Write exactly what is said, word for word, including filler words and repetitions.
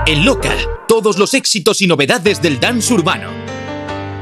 En Loca, todos los éxitos y novedades del dance urbano.